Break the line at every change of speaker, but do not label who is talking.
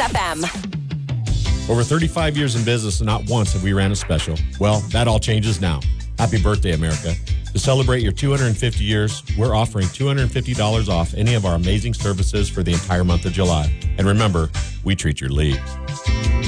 FM.
Over 35 years in business and not once have we ran a special. Well, that all changes now. Happy birthday, America. To celebrate your 250 years, we're offering $250 off any of our amazing services for the entire month of July. And remember, we treat your league.